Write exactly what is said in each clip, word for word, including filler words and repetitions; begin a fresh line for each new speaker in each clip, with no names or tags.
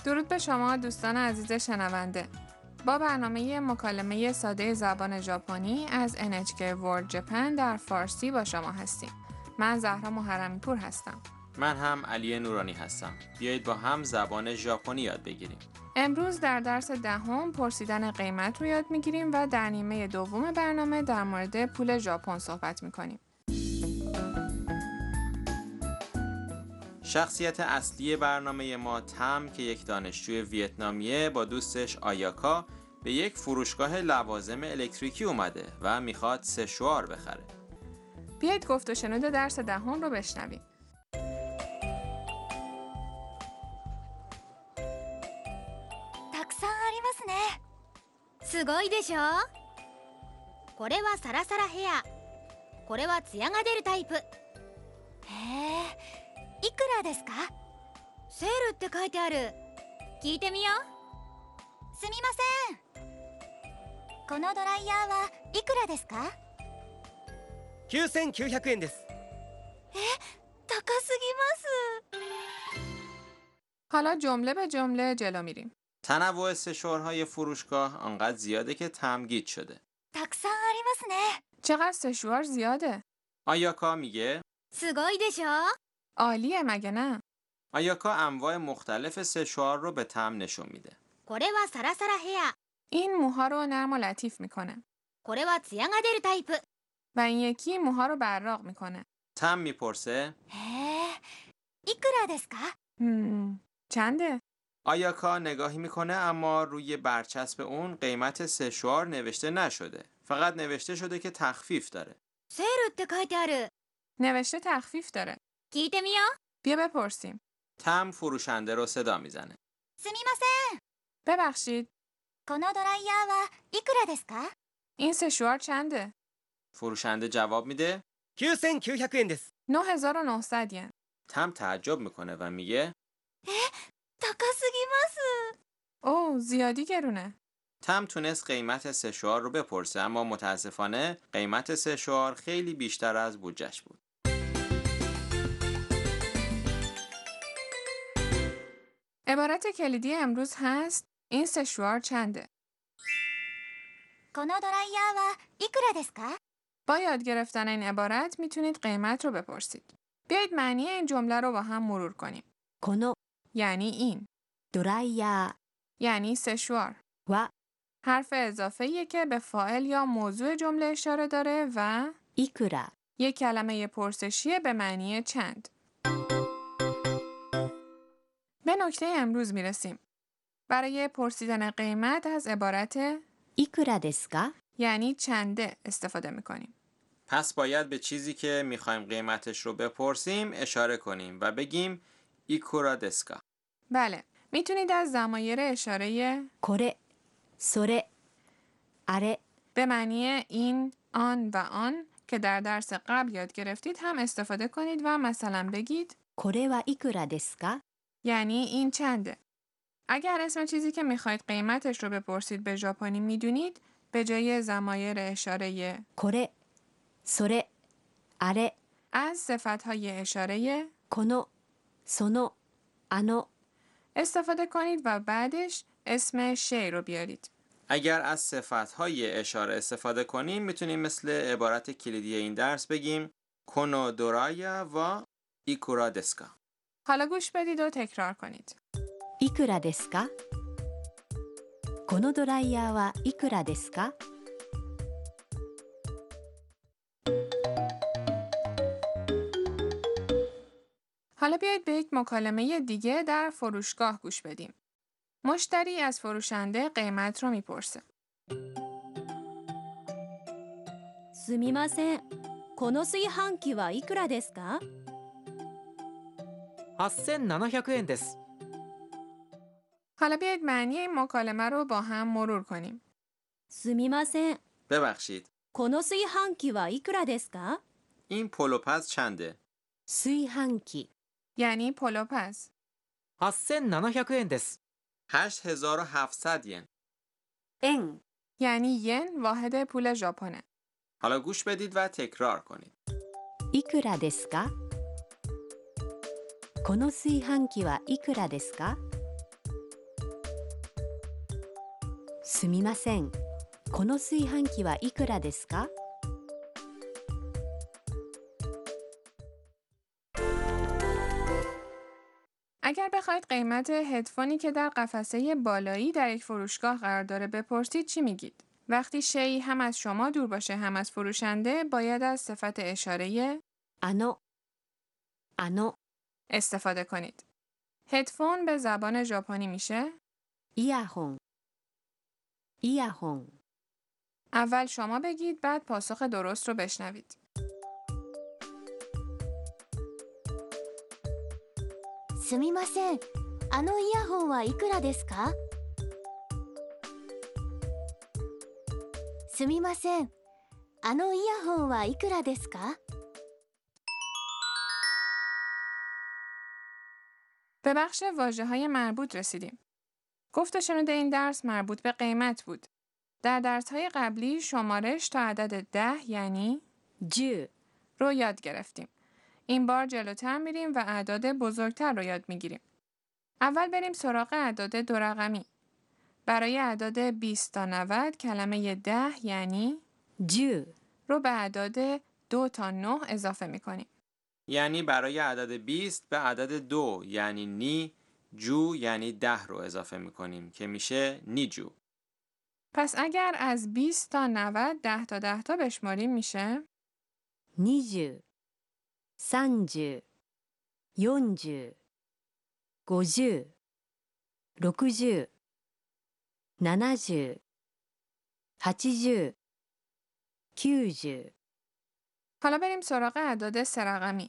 درود به شما دوستان عزیز شنونده. با برنامه مکالمه ساده زبان ژاپنی از ان اچ کی World Japan در فارسی با شما هستیم. من زهرا محرمی پور هستم.
من هم علی نورانی هستم. بیایید با هم زبان ژاپنی یاد بگیریم.
امروز در درس دهم پرسیدن قیمت رو یاد میگیریم و در نیمه دوم برنامه در مورد پول ژاپن صحبت میکنیم.
شخصیت اصلی برنامه ما تم که یک دانشجوی ویتنامیه با دوستش آیاکا به یک فروشگاه لوازم الکتریکی اومده و میخواد سشوار بخره.
بیایید گفت و شنود درس دهم رو بشنویم.
たくさんありますね。すごいでしょ。これはサラサラヘア。これはツヤが出るタイプ。へえ、いくらですか？セールって書いてある。聞いてみよう。すみません。このドライヤーはいくらですか？
きゅうせんきゅうひゃくえんです。
え、高すぎます。
حالا جمله به جمله جلو میریم.
تنوع سشوارهای فروشگاه آنقدر زیاده که تمگید شده.
たくさんありますね。
چقدر سشوار زیاده.
آیاکا میگه
すごいでしょ。
عالیه مگه نه؟
آیاکا انواع مختلف سشوار رو به تم نشون میده.
これはサラサラヘア。
این موها رو نرم و لطیف میکنه.
これはツヤが出るタイプ。
و این یکی موها رو براق میکنه.
تم میپرسه
へえ、いくらですか？
هم. چنده؟
آیاکا نگاهی میکنه اما روی برچسب اون قیمت سشوار نوشته نشده. فقط نوشته شده که تخفیف داره.
セールって書いてある。
نوشته تخفیف داره.
聞いてみよう。
بیا بپرسیم.
تم فروشنده رو صدا میزنه.
すみません。
ببخشید.
このドライヤーはいくらですか？
این سشوار چنده؟
فروشنده جواب میده
きゅうせんきゅうひゃくえんです。
نه هزار و نهصد ین.
تم تعجب میکنه و میگه
高すぎます。
اوه زیادی گرونه.
تم تونست قیمت سشوار رو بپرسه اما متاسفانه قیمت سشوار خیلی بیشتر از بودجهش بود.
عبارت کلیدی امروز هست این سشوار چنده؟
このドライヤーはいくらですか？
با یاد گرفتن این عبارت میتونید قیمت رو بپرسید. بیایید معنی این جمله رو با هم مرور کنیم.
この
یعنی این.
ドライヤ
یعنی سشوار.
ーは
حرف اضافه‌ایه که به فاعل یا موضوع جمله اشاره داره و
いくら
یک کلمه پرسشیه به معنی چند. به نکته امروز میرسیم. برای پرسیدن قیمت از عبارت
いくらですか
یعنی چنده استفاده میکنیم.
پس باید به چیزی که میخوایم قیمتش رو بپرسیم اشاره کنیم و بگیم ایکورا دسکا.
بله، میتونید از ضمایر اشاره
これそれあれ
به معنی این، آن و آن که در درس قبل یاد گرفتید هم استفاده کنید و مثلا بگید
これはいくらですか
یعنی این چنده. اگر اسم چیزی که میخواید قیمتش رو بپرسید به ژاپنی میدونید به جای ضمایر اشاره
これそれあれ
از صفتهای اشاره
このそのあの
استفاده کنید و بعدش اسم شی رو بیارید.
اگر از صفتهای اشاره استفاده کنیم میتونیم مثل عبارت کلیدی این درس بگیم کنو دورایا و ایکورا دسکا.
حالا گوش بدید و تکرار کنید.
いくらですかこのドライヤーはいくらですか
حالا بیایید به یک مکالمه دیگه در فروشگاه گوش بدیم. مشتری از فروشنده قیمت رو میپرسه.
すみません。この炊飯器はいくらですか？
はっせんななひゃくえんです。
حالا بیایید معنی این مکالمه رو با هم مرور کنیم.
すみません。
ببخشید
この炊飯器はいくらですか？
این پلوپز چنده؟
炊飯器
یعنی پلوپز.
はっせんななひゃくえんです。
هشت هزار و هفتصد ین.
円
یعنی ین واحد پول ژاپنه.
حالا گوش بدید و تکرار کنید.
いくらですかこの炊飯器はいくらですかすみません。この炊飯器はいくらですか？
اگر بخواید قیمت هدفونی که در قفسه بالایی در یک فروشگاه قرار داره بپرسید چی میگید؟ وقتی شیء هم از شما دور باشه هم از فروشنده باید از صفت اشاره
あの、あの、
استفاده کنید. هدفون به زبان ژاپنی میشه
イヤホン、イヤホン、
اول شما بگید بعد پاسخ درست رو بشنوید.
すみません。あのイヤホンはいくらですか？すみません。あのイヤホンはいくらですか？
به بخش واژه‌های مربوط رسیدیم. گفت و شنود این درس مربوط به قیمت بود. در درس‌های قبلی شمارش تا عدد ده یعنی
じゅう、
رو یاد گرفتیم. این بار جلوتر میریم و اعداد بزرگتر رو یاد میگیریم. اول بریم سراغ اعداد دو رقمی. برای اعداد بیست تا نود کلمه ده یعنی
じゅう、
رو به اعداد دو تا نه اضافه میکنیم.
یعنی برای عدد بیست به عدد دو یعنی نی، جو یعنی ده رو اضافه میکنیم که میشه نیجو.
پس اگر از بیست تا نود ده تا ده تا بشماریم میشه
にじゅう、さんじゅう、よんじゅう、ごじゅう、ろくじゅう、ななじゅう、はちじゅう、きゅうじゅう。
حالا بریم سراغ اعداد سه رقمی.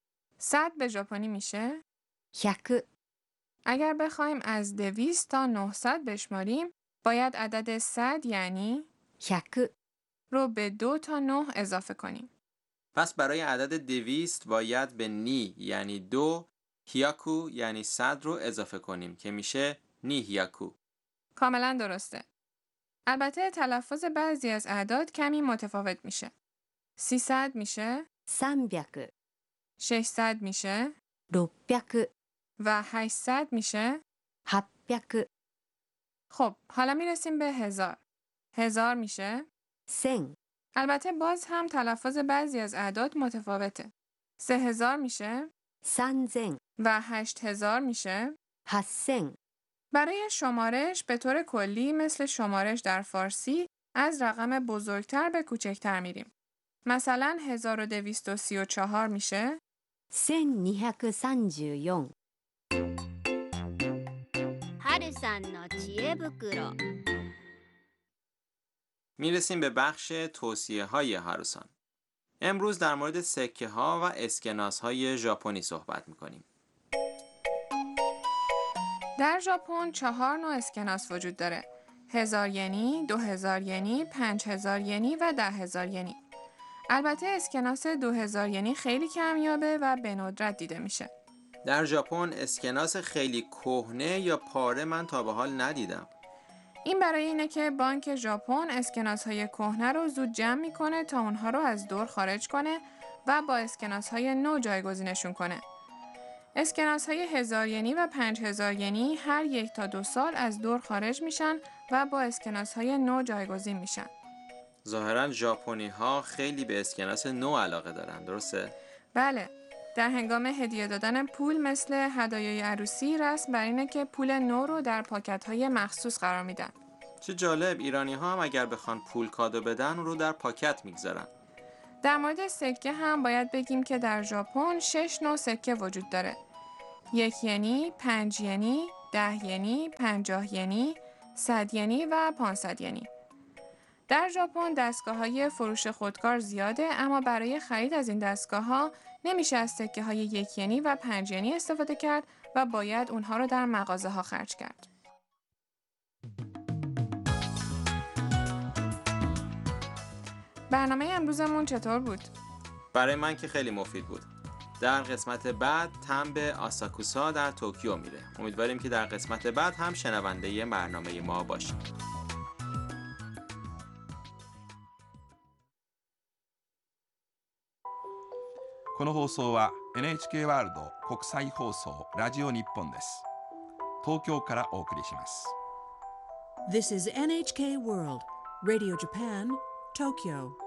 صد به ژاپنی میشه
ひゃく、
اگر بخوایم از دویست تا نهصد بشماریم باید عدد صد یعنی
ひゃく、
رو به دو تا نه اضافه کنیم.
پس برای عدد دویست باید به نی یعنی دو، هیاکو یعنی صد رو اضافه کنیم که میشه نی هیاکو.
کاملا درسته. البته تلفظ بعضی از اعداد کمی متفاوت میشه. سیصد میشه
さんびゃく、
ششصد میشه
ろっぴゃく、
و هشتصد میشه
はっぴゃく、
خب حالا میرسیم به هزار. هزار میشه
せん、
البته باز هم تلفظ بعضی از اعداد متفاوته. سه هزار میشه
さんぜん、
و هشت هزار میشه.
はっせん。
برای شمارش به طور کلی مثل شمارش در فارسی از رقم بزرگتر به کوچکتر میریم. مثلا هزار و دویست و سی و چهار میشه
せんにひゃくさんじゅうよん。
はるさんの知恵袋。
میرسیم به بخش توصیه های هاروسان. امروز در مورد سکه ها و اسکناس های ژاپنی صحبت میکنیم.
در ژاپن چهار نوع اسکناس وجود داره. هزار ینی، دو هزار ینی، پنج هزار ینی و ده هزار ینی. البته اسکناس دو هزار ینی خیلی کمیابه و به ندرت دیده میشه.
در ژاپن اسکناس خیلی کهنه یا پاره من تا به حال ندیدم.
این برای اینه که بانک ژاپن اسکناس‌های کهنه رو زود جمع میکنه تا اونها رو از دور خارج کنه و با اسکناس‌های نو جایگزینشون کنه. اسکناس‌های هزار ینی و پنج هزار ینی هر یک تا دو سال از دور خارج میشن و با اسکناس‌های نو جایگزین میشن.
ظاهراً ژاپنی‌ها خیلی به اسکناس نو علاقه دارن، درسته؟
بله، در هنگام هدیه دادن پول مثل هدایای عروسی رسم بر اینه که پول نو رو در پاکت‌های مخصوص قرار میدن.
چه جالب، ایرانی‌ها هم اگر بخوان پول کادو بدن رو در پاکت میگذارن.
در مورد سکه هم باید بگیم که در ژاپن شش نوع سکه وجود داره. یک ینی، پنج ینی، ده ینی، پنجاه ینی، صد ینی و پانصد ینی. در ژاپن دستگاه‌های فروش خودکار زیاده، اما برای خرید از این دستگاه‌ها نمیشه از سکه‌های یک ینی و پنج ینی استفاده کرد و باید اونها رو در مغازه‌ها خرج کرد. برنامه امروزمون چطور بود؟
برای من که خیلی مفید بود. در قسمت بعد تم به آساکوسا در توکیو میره. امیدواریم که در قسمت بعد هم شنونده برنامه ما باشید.
この放送は エヌエイチケー ワールド国際放送ラジオ日本です。東京からお送りします。
This is N H K World, Radio Japan, Tokyo.